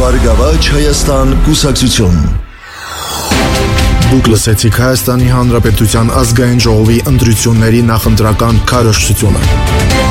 Բարգավաճ Հայաստան կուսակցություն։ Դուք լսեցիք Հայաստանի Հանրապետության ազգային ժողովի ընտրությունների նախընտրական քարոզչությունը։